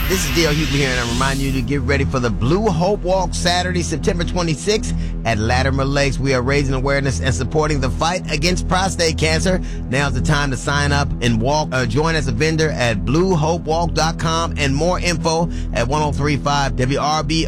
This is D.L. Hughley here, and I remind you to get ready for the Blue Hope Walk Saturday, September 26th at Latimer Lakes. We are raising awareness and supporting the fight against prostate cancer. Now's the time to sign up and walk. Join as a vendor at bluehopewalk.com, and more info at 1035 WRB